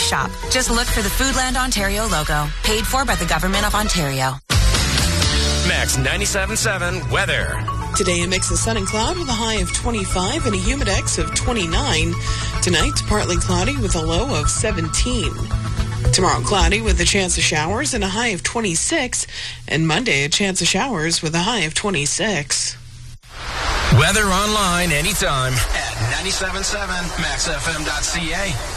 shop. Just look for the Foodland Ontario logo. Paid for by the Government of Ontario. Max 97.7 weather. Today, a mix of sun and cloud with a high of 25 and a humidex of 29. Tonight, partly cloudy with a low of 17. Tomorrow, cloudy with a chance of showers and a high of 26. And Monday, a chance of showers with a high of 26. Weather online anytime at 97.7 maxfm.ca.